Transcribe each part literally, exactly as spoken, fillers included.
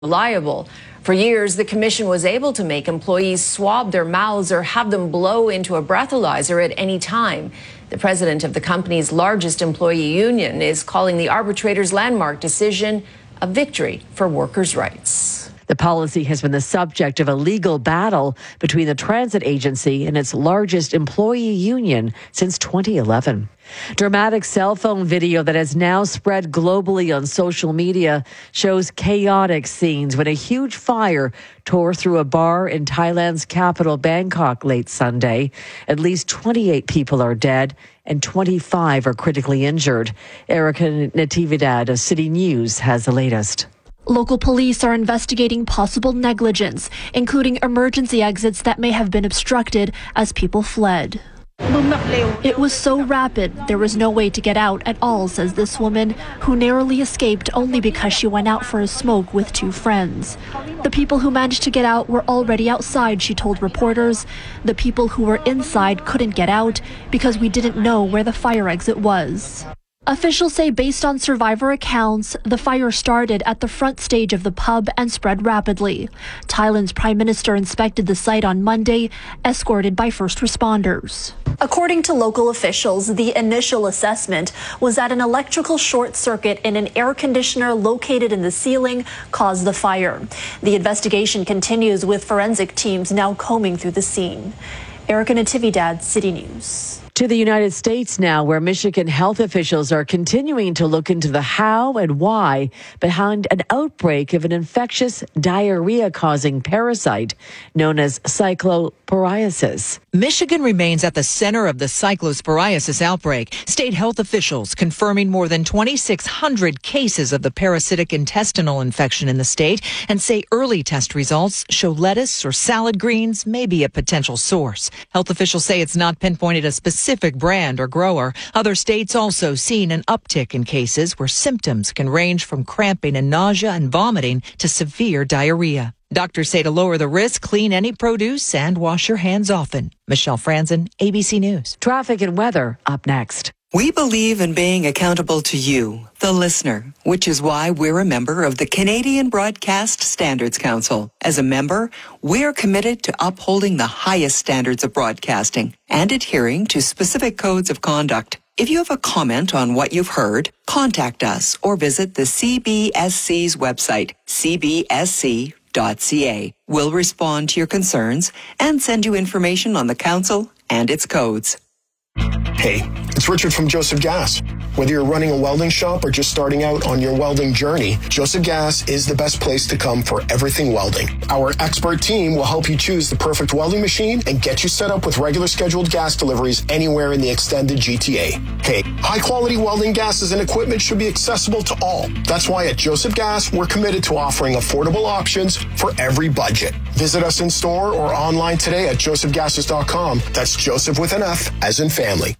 reliable. For years, the commission was able to make employees swab their mouths or have them blow into a breathalyzer at any time. The president of the company's largest employee union is calling the arbitrator's landmark decision a victory for workers' rights. The policy has been the subject of a legal battle between the transit agency and its largest employee union since twenty eleven. Dramatic cell phone video that has now spread globally on social media shows chaotic scenes when a huge fire tore through a bar in Thailand's capital, Bangkok, late Sunday. At least twenty-eight people are dead and twenty-five are critically injured. Erica Natividad of City News has the latest. Local police are investigating possible negligence, including emergency exits that may have been obstructed as people fled. It was so rapid, there was no way to get out at all, says this woman, who narrowly escaped only because she went out for a smoke with two friends. The people who managed to get out were already outside, she told reporters. The people who were inside couldn't get out because we didn't know where the fire exit was. Officials say based on survivor accounts, the fire started at the front stage of the pub and spread rapidly. Thailand's prime minister inspected the site on Monday, escorted by first responders. According to local officials, the initial assessment was that an electrical short circuit in an air conditioner located in the ceiling caused the fire. The investigation continues with forensic teams now combing through the scene. Erica Natividad, City News. To the United States now, where Michigan health officials are continuing to look into the how and why behind an outbreak of an infectious diarrhea-causing parasite known as cyclosporiasis. Michigan remains at the center of the cyclosporiasis outbreak. State health officials confirming more than twenty-six hundred cases of the parasitic intestinal infection in the state and say early test results show lettuce or salad greens may be a potential source. Health officials say it's not pinpointed a specific specific brand or grower. Other states also seen an uptick in cases where symptoms can range from cramping and nausea and vomiting to severe diarrhea. Doctors say to lower the risk, clean any produce and wash your hands often. Michelle Franzen, A B C News. Traffic and weather up next. We believe in being accountable to you, the listener, which is why we're a member of the Canadian Broadcast Standards Council. As a member, we're committed to upholding the highest standards of broadcasting and adhering to specific codes of conduct. If you have a comment on what you've heard, contact us or visit the C B S C's website, c b s c dot c a. We'll respond to your concerns and send you information on the council and its codes. Hey, it's Richard from Joseph Gas. Whether you're running a welding shop or just starting out on your welding journey, Joseph Gas is the best place to come for everything welding. Our expert team will help you choose the perfect welding machine and get you set up with regular scheduled gas deliveries anywhere in the extended G T A. Hey, high-quality welding gases and equipment should be accessible to all. That's why at Joseph Gas, we're committed to offering affordable options for every budget. Visit us in store or online today at joseph gases dot com. That's Joseph with an F, as in family.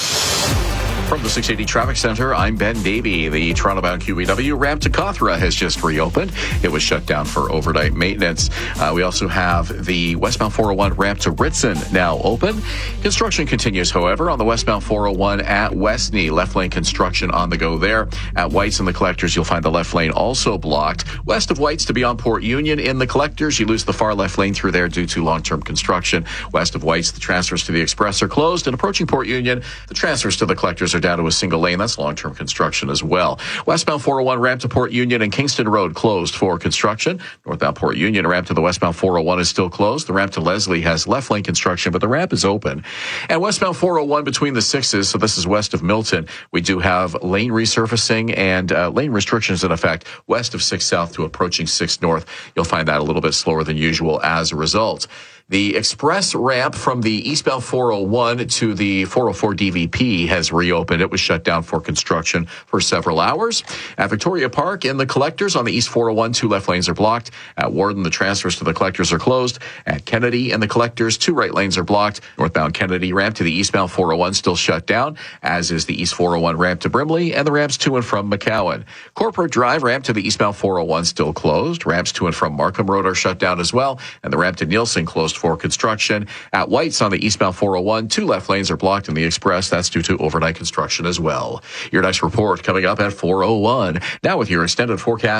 From the six eighty Traffic Center, I'm Ben Davey. The Toronto-bound Q E W ramp to Cawthra has just reopened. It was shut down for overnight maintenance. Uh, we also have the westbound four oh one ramp to Ritson now open. Construction continues, however, on the westbound four oh one at Westney. Left lane construction on the go there. At Whites and the Collectors, you'll find the left lane also blocked. West of Whites to beyond Port Union in the Collectors, you lose the far left lane through there due to long-term construction. West of Whites, the transfers to the Express are closed. And approaching Port Union, the transfers to the Collectors are down to a single lane. That's long-term construction as well. Westbound four oh one ramp to Port Union and Kingston Road closed for construction. Northbound Port Union ramp to the westbound four oh one is still closed. The ramp to Leslie has left lane construction, but the ramp is open. And westbound four oh one between the sixes, so this is west of Milton, we do have lane resurfacing and uh, lane restrictions in effect west of six South to approaching six North. You'll find that a little bit slower than usual as a result. The express ramp from the eastbound four oh one to the four oh four D V P has reopened. It was shut down for construction for several hours. At Victoria Park in the Collectors on the east four oh one, two left lanes are blocked. At Warden, the transfers to the Collectors are closed. At Kennedy and the Collectors, two right lanes are blocked. Northbound Kennedy ramp to the eastbound four oh one still shut down, as is the east four oh one ramp to Brimley and the ramps to and from McCowan. Corporate Drive ramp to the eastbound four oh one still closed. Ramps to and from Markham Road are shut down as well, and the ramp to Nielsen closed for construction. At Whites on the eastbound four oh one, two left lanes are blocked in the Express. That's due to overnight construction as well. Your next report coming up at four oh one. Now with your extended forecast,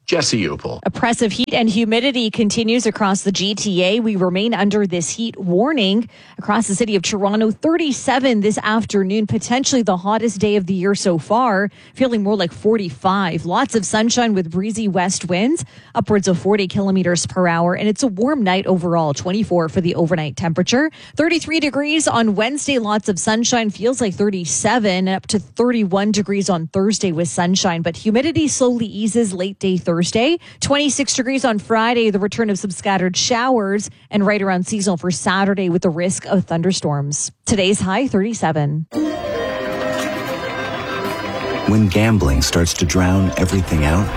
Jesse Upel. Oppressive heat and humidity continues across the G T A. We remain under this heat warning across the city of Toronto. thirty-seven this afternoon, potentially the hottest day of the year so far, feeling more like forty-five. Lots of sunshine with breezy west winds, upwards of forty kilometers per hour. And it's a warm night overall, twenty-four for the overnight temperature. thirty-three degrees on Wednesday, lots of sunshine, feels like thirty-seven, up to thirty-one degrees on Thursday with sunshine. But humidity slowly eases late day Thursday. Thursday, twenty-six degrees on Friday, the return of some scattered showers, and right around seasonal for Saturday with the risk of thunderstorms. Today's high, thirty-seven. When gambling starts to drown everything out,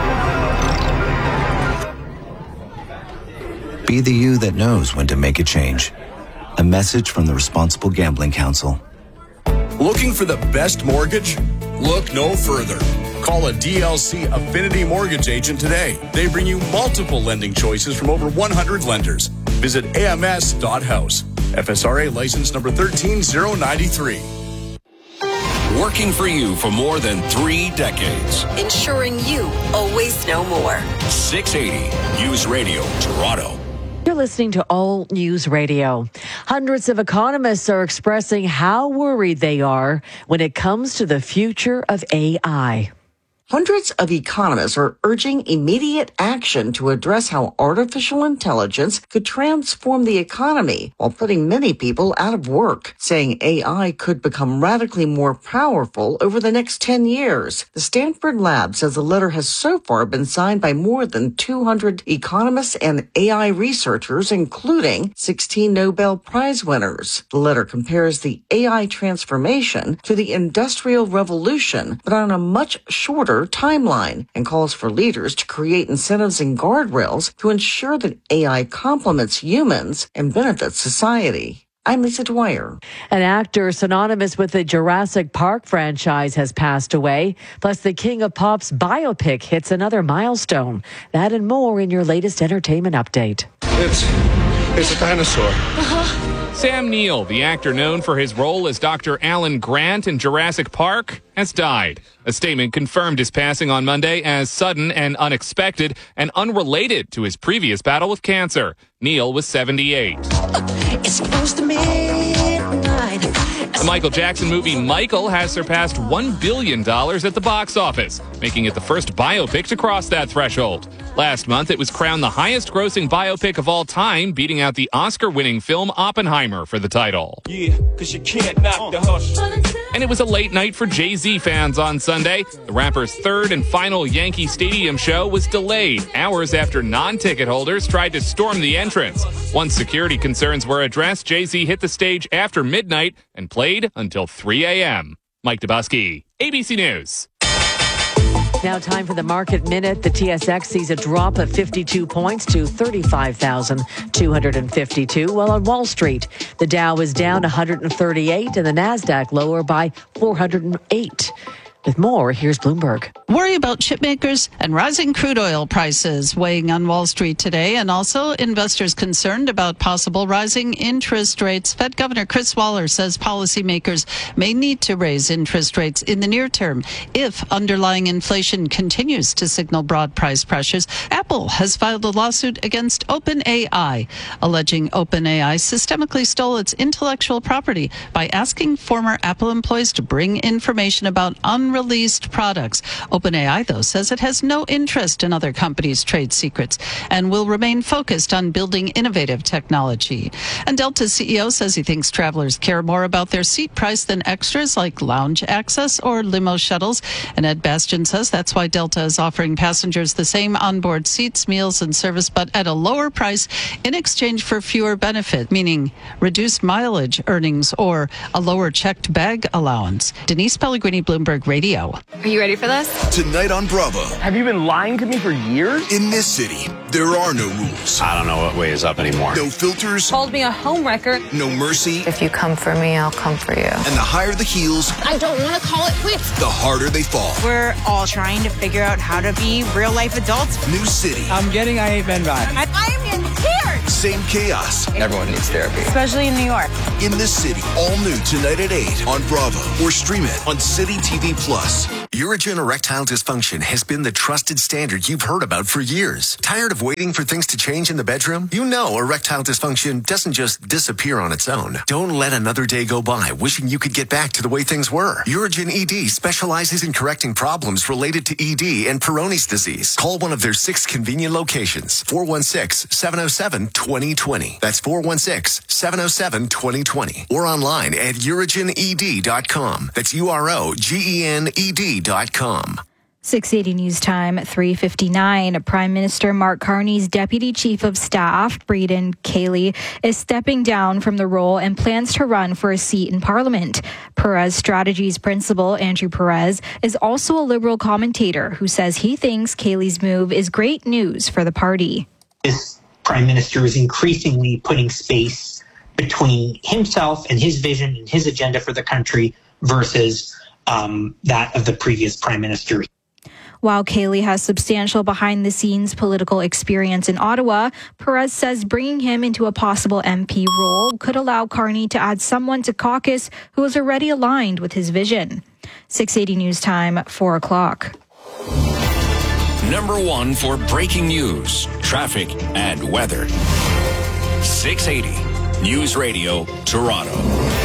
be the you that knows when to make a change. A message from the Responsible Gambling Council. Looking for the best mortgage? Look no further. Call a D L C Affinity Mortgage agent today. They bring you multiple lending choices from over one hundred lenders. Visit A M S dot house. F S R A license number one three zero nine three. Working for you for more than three decades. Ensuring you always know more. six eighty News Radio, Toronto. You're listening to All News Radio. Hundreds of economists are expressing how worried they are when it comes to the future of A I. Hundreds of economists are urging immediate action to address how artificial intelligence could transform the economy while putting many people out of work, saying A I could become radically more powerful over the next ten years. The Stanford Lab says the letter has so far been signed by more than two hundred economists and A I researchers, including sixteen Nobel Prize winners. The letter compares the A I transformation to the Industrial Revolution, but on a much shorter timeline, and calls for leaders to create incentives and guardrails to ensure that A I complements humans and benefits society. I'm Lisa Dwyer. An actor synonymous with the Jurassic Park franchise has passed away. Plus, the King of Pop's biopic hits another milestone. That and more in your latest entertainment update. It's, it's a dinosaur. Uh-huh. Sam Neill, the actor known for his role as Doctor Alan Grant in Jurassic Park, has died. A statement confirmed his passing on Monday as sudden and unexpected and unrelated to his previous battle with cancer. Neill was seventy-eight. It's close to midnight. The Michael Jackson movie Michael has surpassed one billion dollars at the box office, making it the first biopic to cross that threshold. Last month, it was crowned the highest-grossing biopic of all time, beating out the Oscar-winning film Oppenheimer for the title. Yeah, 'cause you can't knock the hush. And it was a late night for Jay-Z fans on Sunday. The rapper's third and final Yankee Stadium show was delayed hours after non-ticket holders tried to storm the entrance. Once security concerns were addressed, Jay-Z hit the stage after midnight and played until three a.m. Mike Dubusky, A B C News. Now time for the market minute. The T S X sees a drop of fifty-two points to thirty-five thousand two hundred fifty-two. While on Wall Street, the Dow is down one hundred thirty-eight and the NASDAQ lower by four hundred eight. With more, here's Bloomberg. Worry about chip makers and rising crude oil prices weighing on Wall Street today, and also investors concerned about possible rising interest rates. Fed Governor Chris Waller says policymakers may need to raise interest rates in the near term if underlying inflation continues to signal broad price pressures. Apple has filed a lawsuit against OpenAI, alleging OpenAI systemically stole its intellectual property by asking former Apple employees to bring information about unrelated Released products. OpenAI, though, says it has no interest in other companies' trade secrets and will remain focused on building innovative technology. And Delta's C E O says he thinks travelers care more about their seat price than extras like lounge access or limo shuttles. And Ed Bastian says that's why Delta is offering passengers the same onboard seats, meals, and service, but at a lower price in exchange for fewer benefits, meaning reduced mileage earnings or a lower checked bag allowance. Denise Pellegrini, Bloomberg Radio. Are you ready for this? Tonight on Bravo. Have you been lying to me for years? In this city, there are no rules. I don't know what way is up anymore. No filters. Called me a homewrecker. No mercy. If you come for me, I'll come for you. And the higher the heels, I don't want to call it quits. The harder they fall. We're all trying to figure out how to be real life adults. New city. I'm getting I Hate Men vibes. I, I am in tears. Same chaos. Everyone needs therapy. Especially in New York. In this city, all new tonight at eight on Bravo or stream it on City T V Plus. Urigen Erectile Dysfunction has been the trusted standard you've heard about for years. Tired of waiting for things to change in the bedroom? You know erectile dysfunction doesn't just disappear on its own. Don't let another day go by wishing you could get back to the way things were. Urigen E D specializes in correcting problems related to E D and Peyronie's disease. Call one of their six convenient locations. four one six, seven oh seven, two oh two oh. That's four one six, seven oh seven, two oh two oh. Or online at urigen e d dot com. That's U R O G E N E D dot com. six eighty News Time, three fifty-nine. Prime Minister Mark Carney's Deputy Chief of Staff, Breeden Cayley, is stepping down from the role and plans to run for a seat in Parliament. Perez Strategies principal Andrew Perez is also a Liberal commentator who says he thinks Cayley's move is great news for the party. This Prime Minister is increasingly putting space between himself and his vision and his agenda for the country versus um, that of the previous Prime Minister. While Cayley has substantial behind-the-scenes political experience in Ottawa, Perez says bringing him into a possible M P role could allow Carney to add someone to caucus who is already aligned with his vision. six eighty News Time, four o'clock. Number one for breaking news, traffic, and weather. six eighty News Radio, Toronto.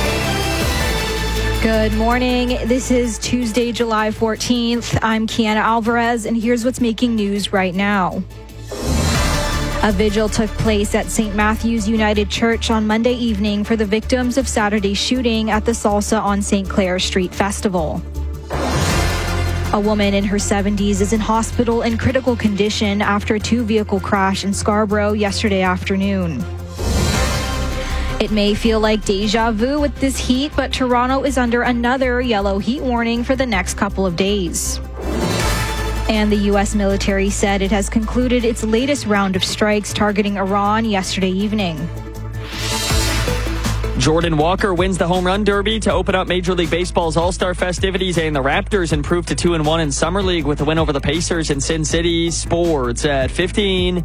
Good morning. This is Tuesday, July fourteenth. I'm Kiana Alvarez, and here's what's making news right now. A vigil took place at Saint Matthew's United Church on Monday evening for the victims of Saturday's shooting at the Salsa on Saint Clair Street Festival. A woman in her seventies is in hospital in critical condition after a two-vehicle crash in Scarborough yesterday afternoon. It may feel like deja vu with this heat, but Toronto is under another yellow heat warning for the next couple of days. And the U S military said it has concluded its latest round of strikes targeting Iran yesterday evening. Jordan Walker wins the Home Run Derby to open up Major League Baseball's All-Star festivities, and the Raptors improved to two and one in Summer League with a win over the Pacers in Sin City. Sports at fifteen.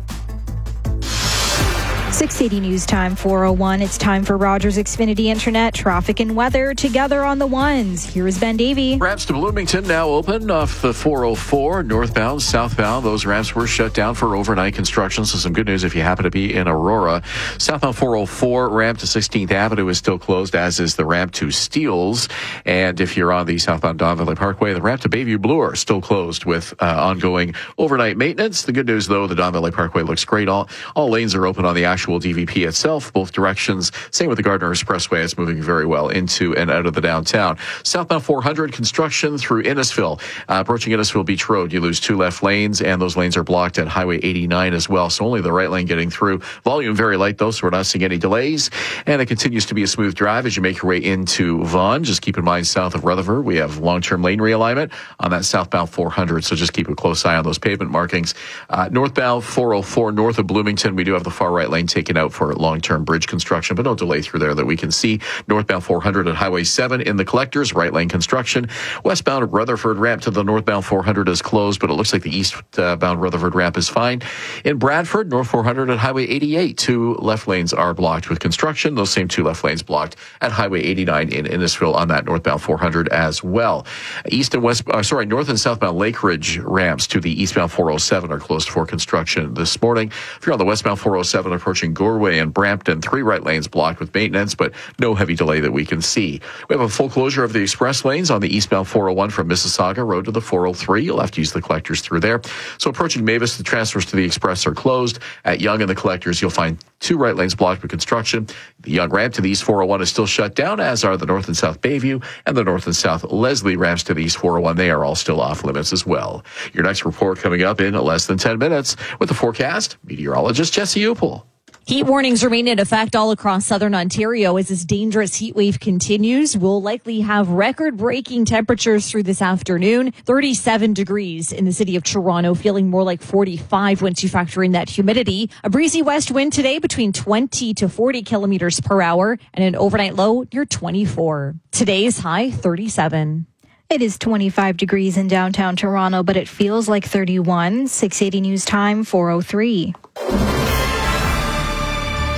six eighty News Time, four oh one. It's time for Rogers Xfinity Internet traffic and weather together on the ones. Here is Ben Davey. Ramps to Bloomington now open off the four oh four, northbound, southbound. Those ramps were shut down for overnight construction, so some good news if you happen to be in Aurora. Southbound four oh four, ramp to sixteenth Avenue is still closed, as is the ramp to Steeles. And if you're on the southbound Don Valley Parkway, the ramp to Bayview Bloor still closed with uh, ongoing overnight maintenance. The good news, though, the Don Valley Parkway looks great. All, all lanes are open on the actual D V P itself, both directions. Same with the Gardner Expressway. It's moving very well into and out of the downtown. Southbound four hundred, construction through Innisfil. Uh, approaching Innisfil Beach Road, you lose two left lanes, and those lanes are blocked at Highway eighty-nine as well, so only the right lane getting through. Volume very light, though, so we're not seeing any delays, and it continues to be a smooth drive as you make your way into Vaughan. Just keep in mind, south of Rutherford, we have long-term lane realignment on that southbound four hundred, so just keep a close eye on those pavement markings. Uh, northbound four oh four, north of Bloomington, we do have the far right lane taken out for long-term bridge construction, but no delay through there that we can see. Northbound four hundred at Highway seven in the collectors, right lane construction. Westbound Rutherford ramp to the northbound four hundred is closed, but it looks like the eastbound Rutherford ramp is fine. In Bradford, north four hundred at Highway eighty-eight, two left lanes are blocked with construction. Those same two left lanes blocked at Highway eighty-nine in Innisfil on that northbound four hundred as well. East and west, uh, sorry, north and southbound Lake Ridge ramps to the eastbound four oh seven are closed for construction this morning. If you're on the westbound four oh seven approaching Goreway and Brampton, three right lanes blocked with maintenance, but no heavy delay that we can see. We have a full closure of the express lanes on the eastbound four oh one from Mississauga Road to the four oh three. You'll have to use the collectors through there. So approaching Mavis, the transfers to the express are closed. At Yonge and the collectors, you'll find two right lanes blocked with construction. The Yonge ramp to the east four oh one is still shut down, as are the north and south Bayview and the north and south Leslie ramps to the east four oh one. They are all still off limits as well. Your next report coming up in less than ten minutes with the forecast, meteorologist Jesse Upel. Heat warnings remain in effect all across southern Ontario as this dangerous heat wave continues. We'll likely have record-breaking temperatures through this afternoon. thirty-seven degrees in the city of Toronto, feeling more like forty-five once you factor in that humidity. A breezy west wind today between twenty to forty kilometers per hour and an overnight low near twenty-four. Today's high, thirty-seven. It is twenty-five degrees in downtown Toronto, but it feels like thirty-one. six eighty News Time, four oh three.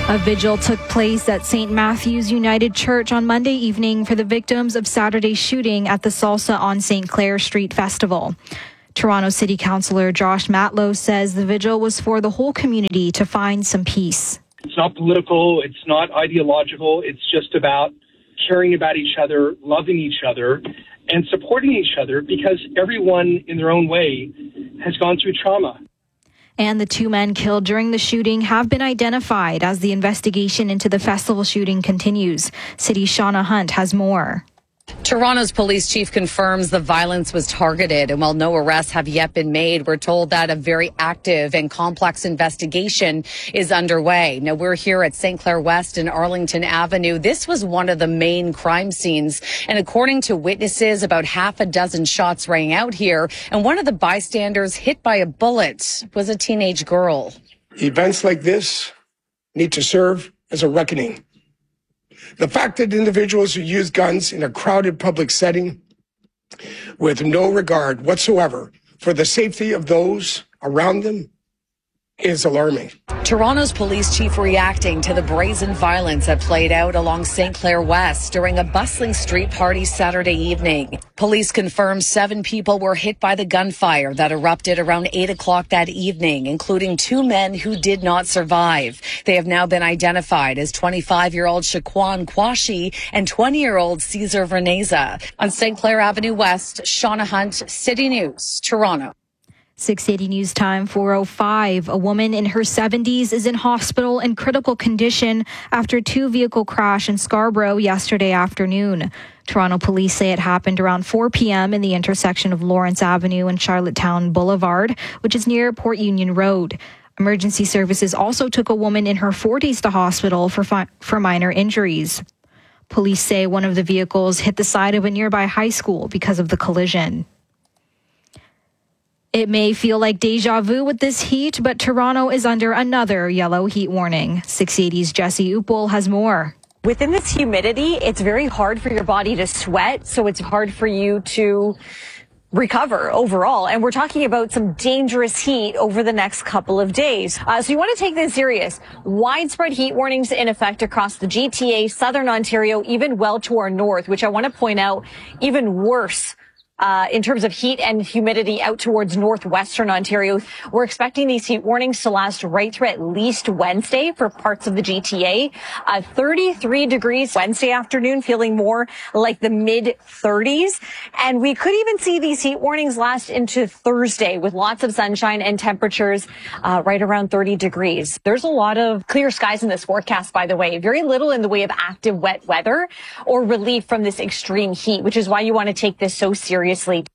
A vigil took place at Saint Matthew's United Church on Monday evening for the victims of Saturday's shooting at the Salsa on Saint Clair Street Festival. Toronto City Councillor Josh Matlow says the vigil was for the whole community to find some peace. It's not political, it's not ideological, it's just about caring about each other, loving each other, and supporting each other because everyone in their own way has gone through trauma. And the two men killed during the shooting have been identified as the investigation into the festival shooting continues. City's Shauna Hunt has more. Toronto's police chief confirms the violence was targeted, and while no arrests have yet been made, we're told that a very active and complex investigation is underway. Now, we're here at Saint Clair West and Arlington Avenue. This was one of the main crime scenes, and according to witnesses, about half a dozen shots rang out here, and one of the bystanders hit by a bullet was a teenage girl. Events like this need to serve as a reckoning. The fact that individuals who use guns in a crowded public setting with no regard whatsoever for the safety of those around them is alarming. Toronto's police chief reacting to the brazen violence that played out along Saint Clair West during a bustling street party Saturday evening. Police confirmed seven people were hit by the gunfire that erupted around eight o'clock that evening, including two men who did not survive. They have now been identified as twenty-five-year-old Shaquan Kwashi and twenty-year-old Cesar Verneza. On Saint Clair Avenue West, Shauna Hunt, City News, Toronto. six eighty News Time, four oh five. A woman in her seventies is in hospital in critical condition after a two-vehicle crash in Scarborough yesterday afternoon. Toronto police say it happened around four p.m. in the intersection of Lawrence Avenue and Charlottetown Boulevard, which is near Port Union Road. Emergency services also took a woman in her forties to hospital for fi- for minor injuries. Police say one of the vehicles hit the side of a nearby high school because of the collision. It may feel like deja vu with this heat, but Toronto is under another yellow heat warning. six eighty's Jesse Upel has more. Within this humidity, it's very hard for your body to sweat, so it's hard for you to recover overall. And we're talking about some dangerous heat over the next couple of days. Uh, so you want to take this serious. Widespread heat warnings in effect across the G T A, Southern Ontario, even well to our north, which I want to point out, even worse Uh, in terms of heat and humidity out towards northwestern Ontario. We're expecting these heat warnings to last right through at least Wednesday for parts of the G T A. Uh, thirty-three degrees Wednesday afternoon, feeling more like the mid thirties. And we could even see these heat warnings last into Thursday with lots of sunshine and temperatures uh, right around thirty degrees. There's a lot of clear skies in this forecast, by the way. Very little in the way of active wet weather or relief from this extreme heat, which is why you want to take this so seriously.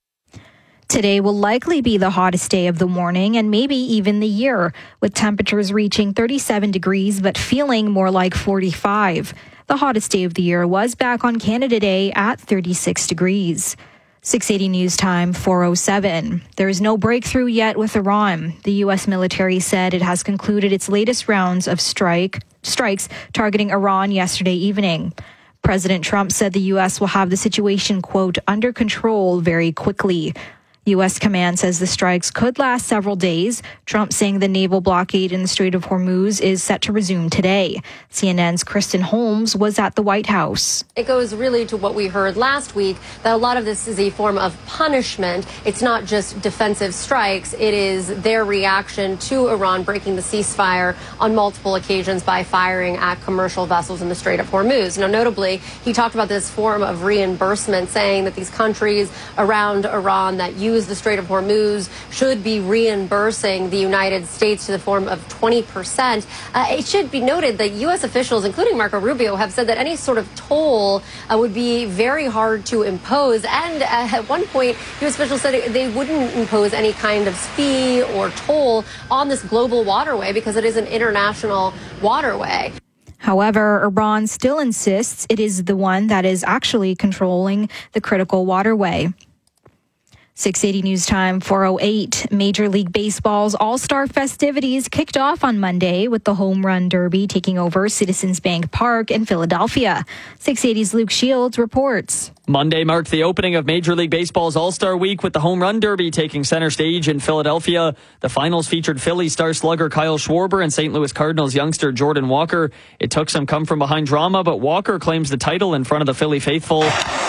Today will likely be the hottest day of the morning and maybe even the year, with temperatures reaching thirty-seven degrees but feeling more like forty-five. The hottest day of the year was back on Canada Day at thirty-six degrees. six eighty News Time, four oh seven. There is no breakthrough yet with Iran. The U S military said it has concluded its latest rounds of strike strikes targeting Iran yesterday evening. President Trump said the U S will have the situation, quote, under control very quickly. U S command says the strikes could last several days. Trump saying the naval blockade in the Strait of Hormuz is set to resume today. C N N's Kristen Holmes was at the White House. It goes really to what we heard last week, that a lot of this is a form of punishment. It's not just defensive strikes. It is their reaction to Iran breaking the ceasefire on multiple occasions by firing at commercial vessels in the Strait of Hormuz. Now, notably, he talked about this form of reimbursement, saying that these countries around Iran that use the Strait of Hormuz should be reimbursing the United States to the form of twenty percent. Uh, it should be noted that U S officials, including Marco Rubio, have said that any sort of toll uh, would be very hard to impose. And uh, at one point, U S officials said they wouldn't impose any kind of fee or toll on this global waterway because it is an international waterway. However, Iran still insists it is the one that is actually controlling the critical waterway. six eighty News Time, four oh eight. Major League Baseball's All-Star festivities kicked off on Monday with the Home Run Derby taking over Citizens Bank Park in Philadelphia. six eighty's Luke Shields reports. Monday marked the opening of Major League Baseball's All-Star Week with the Home Run Derby taking center stage in Philadelphia. The finals featured Philly star slugger Kyle Schwarber and Saint Louis Cardinals youngster Jordan Walker. It took some come-from-behind drama, but Walker claims the title in front of the Philly faithful.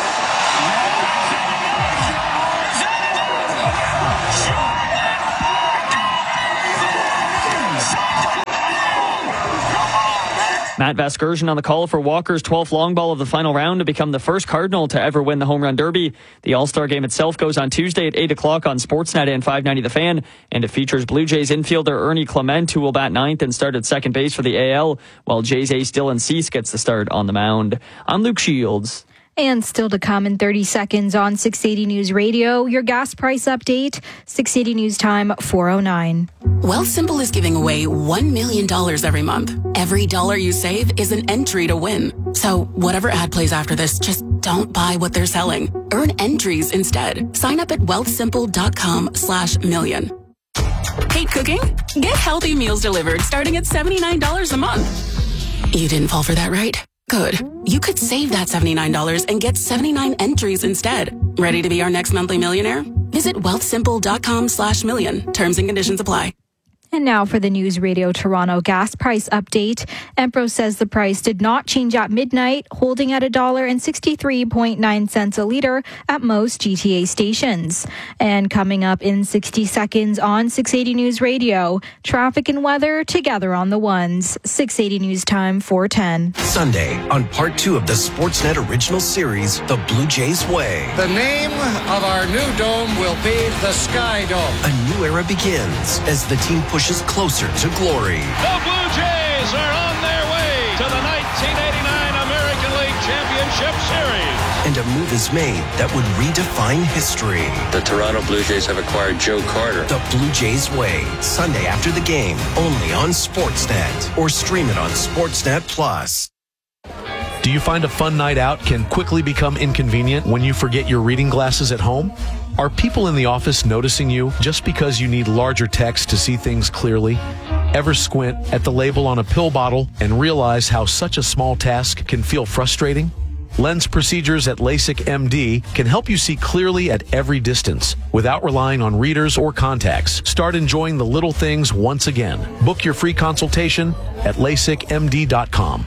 Matt Vasgersian on the call for Walker's twelfth long ball of the final round to become the first Cardinal to ever win the Home Run Derby. The All-Star Game itself goes on Tuesday at eight o'clock on Sportsnet and five ninety The Fan, and it features Blue Jays infielder Ernie Clement, who will bat ninth and start at second base for the A L, while Jays ace Dylan Cease gets the start on the mound. I'm Luke Shields. And still to come in thirty seconds on six eighty News Radio, your gas price update, six eighty News Time, four oh nine. Wealthsimple is giving away one million dollars every month. Every dollar you save is an entry to win. So whatever ad plays after this, just don't buy what they're selling. Earn entries instead. Sign up at wealthsimple.com slash million. Hate cooking? Get healthy meals delivered starting at seventy-nine dollars a month. You didn't fall for that, right? Good. You could save that seventy-nine dollars and get seventy-nine entries instead. Ready to be our next monthly millionaire? Visit wealthsimple.com slash million. Terms and conditions apply. And now for the News Radio Toronto gas price update. Empro says the price did not change at midnight, holding at one dollar and sixty-three point nine cents a litre at most G T A stations. And coming up in sixty seconds on six eighty News Radio, traffic and weather together on the ones. six eighty News Time, four ten. Sunday on part two of the Sportsnet original series, The Blue Jays Way. The name of our new dome will be the Sky Dome. A new era begins as the team pushes closer to glory. The Blue Jays are on their way to the nineteen eighty-nine American League Championship Series. And a move is made that would redefine history. The Toronto Blue Jays have acquired Joe Carter. The Blue Jays Way, Sunday after the game, only on Sportsnet, or stream it on Sportsnet Plus. Do you find a fun night out can quickly become inconvenient when you forget your reading glasses at home? Are people in the office noticing you just because you need larger text to see things clearly? Ever squint at the label on a pill bottle and realize how such a small task can feel frustrating? Lens procedures at LASIK M D can help you see clearly at every distance without relying on readers or contacts. Start enjoying the little things once again. Book your free consultation at lasik m d dot com.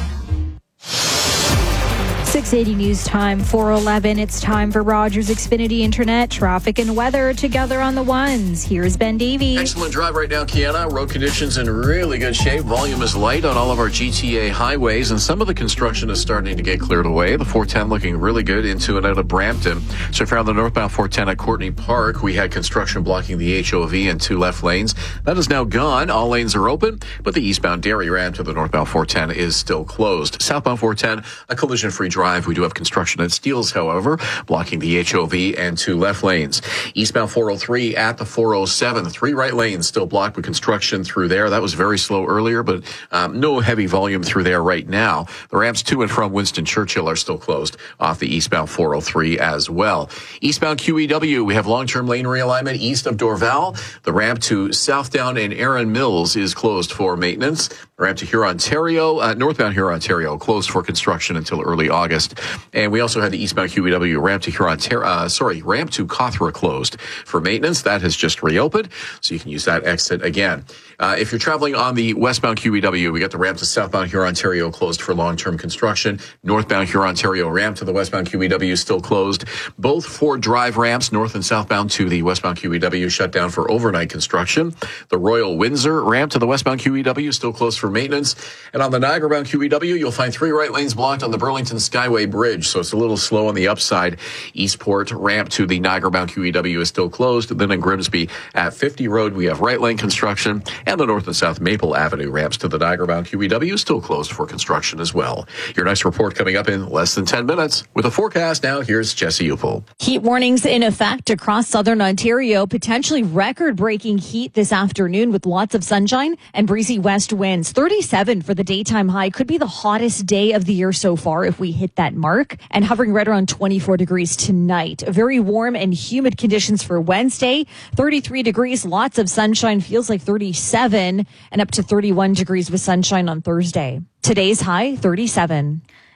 six eighty News Time, four eleven. It's time for Rogers Xfinity Internet traffic and weather together on the ones. Here's Ben Davey. Excellent drive right now, Kiana. Road conditions in really good shape. Volume is light on all of our G T A highways, and some of the construction is starting to get cleared away. The four ten looking really good into and out of Brampton. So if you're on the northbound four ten at Courtney Park, we had construction blocking the H O V and two left lanes. That is now gone. All lanes are open, but the eastbound Dairy ramp to the northbound four ten is still closed. Southbound four ten, a collision-free drive. We do have construction at Steeles, however, blocking the H O V and two left lanes. Eastbound four oh three at the four oh seven, three right lanes still blocked with construction through there. That was very slow earlier, but um, no heavy volume through there right now. The ramps to and from Winston Churchill are still closed off the eastbound four oh three as well. Eastbound Q E W, we have long-term lane realignment east of Dorval. The ramp to Southdown and Erin Mills is closed for maintenance. The ramp to Hurontario, uh, northbound Hurontario, closed for construction until early August. And we also had the eastbound Q E W ramp to Hurontario, uh, sorry, ramp to Cawthra closed for maintenance. That has just reopened, so you can use that exit again. Uh, if you're traveling on the westbound Q E W, we got the ramp to southbound Hurontario closed for long-term construction. Northbound Hurontario ramp to the westbound Q E W still closed. Both Ford Drive ramps, north and southbound to the westbound Q E W, shut down for overnight construction. The Royal Windsor ramp to the westbound Q E W still closed for maintenance. And on the Niagara-bound Q E W, you'll find three right lanes blocked on the Burlington Skyway Bridge, so it's a little slow on the upside. Eastport ramp to the Niagara-bound Q E W is still closed. Then in Grimsby at fifty Road, we have right lane construction, and the north and south Maple Avenue ramps to the Niagara-bound Q E W still closed for construction as well. Your next report coming up in less than ten minutes. With a forecast now, here's Jesse Upel. Heat warnings in effect across southern Ontario. Potentially record-breaking heat this afternoon with lots of sunshine and breezy west winds. thirty-seven for the daytime high. Could be the hottest day of the year so far if we hit that mark. And hovering right around twenty-four degrees tonight. Very warm and humid conditions for Wednesday. thirty-three degrees, lots of sunshine, feels like thirty-seven, and up to thirty-one degrees with sunshine on Thursday. Today's high, thirty-seven.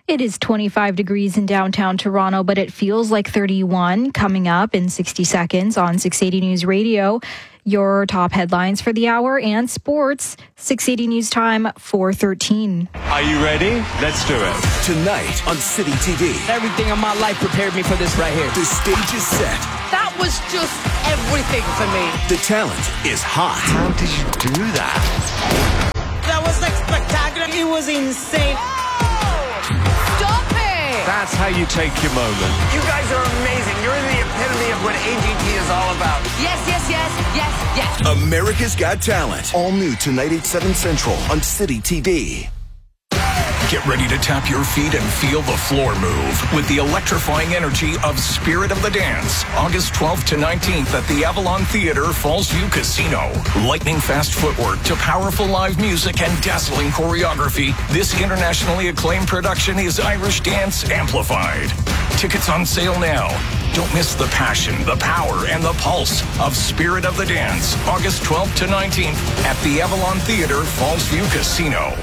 It is twenty-five degrees in downtown Toronto, but it feels like thirty-one. Coming up in sixty seconds on six eighty News Radio. Your top headlines for the hour and sports. six eighty News Time, four thirteen. Are you ready? Let's do it. Tonight on City T V. Everything in my life prepared me for this right here. The stage is set. That was just everything for me. The talent is hot. How did you do that? That was like spectacular. It was insane. Stop it! That's how you take your moment. You guys are amazing. You're the epitome of what A G T is all about. Yes, yes, yes, yes, yes. America's Got Talent. All new tonight at seven Central on City T V. Get ready to tap your feet and feel the floor move with the electrifying energy of Spirit of the Dance. August twelfth to nineteenth at the Avalon Theater, Fallsview Casino. Lightning fast footwork to powerful live music and dazzling choreography. This internationally acclaimed production is Irish Dance Amplified. Tickets on sale now. Don't miss the passion, the power, and the pulse of Spirit of the Dance. August twelfth to nineteenth at the Avalon Theater, Fallsview Casino.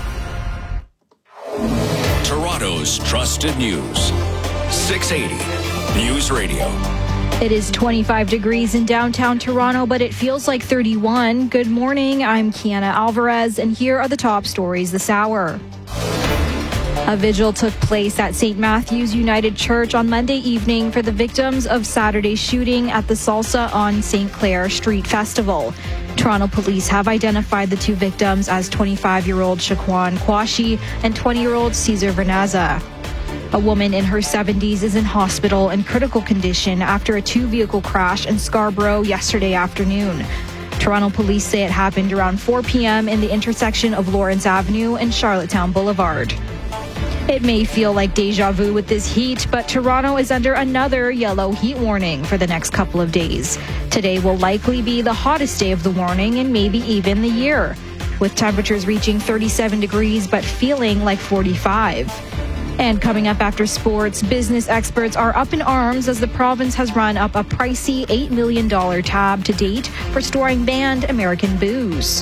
Toronto's trusted news. six eighty News Radio. It is twenty-five degrees in downtown Toronto, but it feels like thirty-one. Good morning. I'm Kiana Alvarez, and here are the top stories this hour. A vigil took place at Saint Matthew's United Church on Monday evening for the victims of Saturday's shooting at the Salsa on Saint Clair Street Festival. Toronto police have identified the two victims as twenty-five-year-old Shaquan Kwashi and twenty-year-old Cesar Vernaza. A woman in her seventies is in hospital in critical condition after a two-vehicle crash in Scarborough yesterday afternoon. Toronto police say it happened around four p.m. in the intersection of Lawrence Avenue and Charlottetown Boulevard. It may feel like deja vu with this heat, but Toronto is under another yellow heat warning for the next couple of days. Today will likely be the hottest day of the warning and maybe even the year, with temperatures reaching thirty-seven degrees but feeling like forty-five. And coming up after sports, business experts are up in arms as the province has run up a pricey eight million dollars tab to date for storing banned American booze.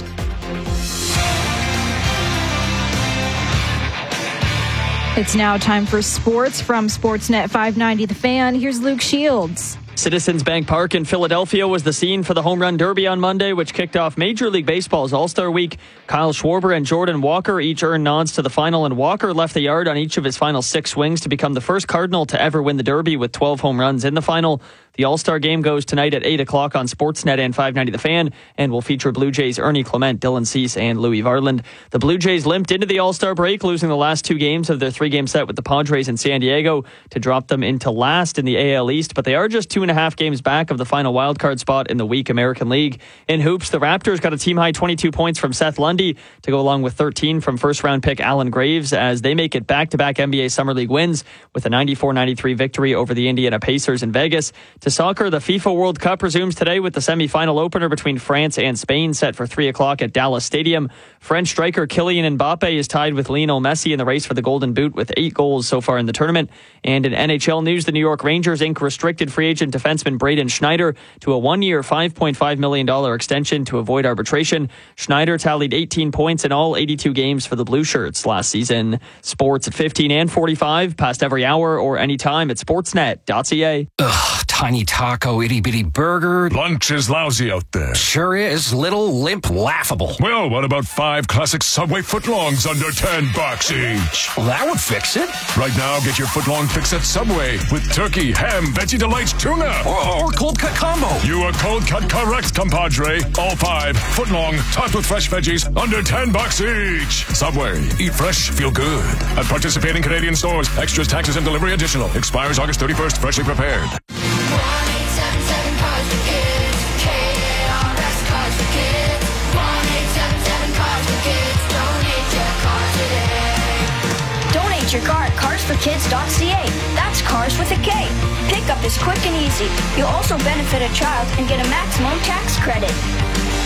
It's now time for sports from Sportsnet five ninety The Fan. Here's Luke Shields. Citizens Bank Park in Philadelphia was the scene for the Home Run Derby on Monday, which kicked off Major League Baseball's All-Star Week. Kyle Schwarber and Jordan Walker each earned nods to the final, and Walker left the yard on each of his final six swings to become the first Cardinal to ever win the Derby with twelve home runs in the final. The All-Star game goes tonight at eight o'clock on Sportsnet and five ninety The Fan and will feature Blue Jays' Ernie Clement, Dylan Cease, and Louis Varland. The Blue Jays limped into the All-Star break, losing the last two games of their three-game set with the Padres in San Diego to drop them into last in the A L East, but they are just two and a half games back of the final wildcard spot in the weak American League. In hoops, the Raptors got a team-high twenty-two points from Seth Lundy to go along with thirteen from first-round pick Alan Graves as they make it back-to-back N B A Summer League wins with a ninety-four ninety-three victory over the Indiana Pacers in Vegas. To soccer, the FIFA World Cup resumes today with the semi-final opener between France and Spain set for three o'clock at Dallas Stadium. French striker Kylian Mbappe is tied with Lionel Messi in the race for the Golden Boot with eight goals so far in the tournament. And in N H L news, the New York Rangers ink restricted free agent defenseman Braden Schneider to a one-year, five point five million dollars extension to avoid arbitration. Schneider tallied eighteen points in all eighty-two games for the Blue Shirts last season. Sports at fifteen and forty-five, past every hour or anytime at sportsnet dot c a. Ugh, tiny taco, itty-bitty burger. Lunch is lousy out there. Sure is. Little, limp, laughable. Well, what about five classic Subway footlongs under ten bucks each? Well, that would fix it. Right now, get your footlong fix at Subway with turkey, ham, Veggie Delights, tuna. Or, or cold cut combo. You are cold cut correct, compadre. All five, footlong, topped with fresh veggies, under ten bucks each. Subway, eat fresh, feel good. At participating Canadian stores, extras, taxes, and delivery additional. Expires August thirty-first, freshly prepared. Donate your car at cars for kids dot c a. That's cars with a K. Pickup is quick and easy. You'll also benefit a child and get a maximum tax credit.